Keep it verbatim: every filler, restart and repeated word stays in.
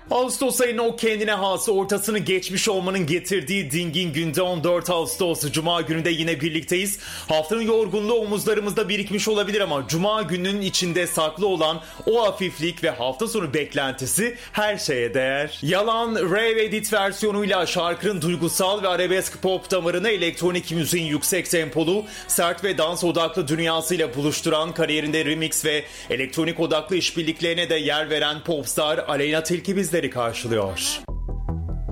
Ağustos ayının o kendine has ortasını geçmiş olmanın getirdiği dingin günde on dört Ağustos Cuma günü de yine birlikteyiz. Haftanın yorgunluğu omuzlarımızda birikmiş olabilir ama Cuma gününün içinde saklı olan o hafiflik ve hafta sonu beklentisi her şeye değer. Yalan Rave Edit versiyonuyla şarkının duygusal ve arabesk pop damarını elektronik müziğin yüksek tempolu, sert ve dans odaklı dünyasıyla buluşturan, kariyerinde remix ve elektronik odaklı işbirliklerine de yer veren popstar Aleyna Tilki bizleri karşılıyor.